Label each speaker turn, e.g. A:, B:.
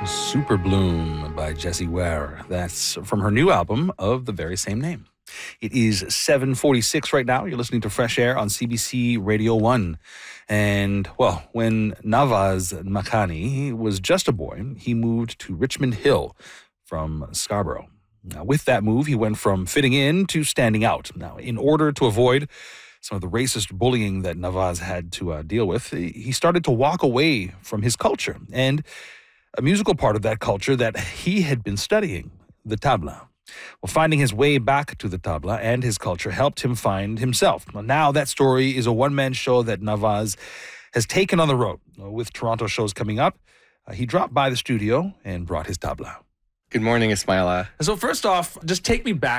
A: Super Bloom by Jessie Ware. That's from her new album of the very same name. It is 7:46 right now. You're listening to Fresh Air on CBC Radio 1. And, well, when Nawaz Makani was just a boy, he moved to Richmond Hill from Scarborough. Now, with that move, he went from fitting in to standing out. Now, in order to avoid some of the racist bullying that Nawaz had to deal with, he started to walk away from his culture and a musical part of that culture that he had been studying, the tabla. Well, finding his way back to the tabla and his culture helped him find himself. Well, now that story is a one-man show that Nawaz has taken on the road. With Toronto shows coming up, he dropped by the studio and brought his tabla.
B: Good morning, Ismaila.
A: So first off, just take me back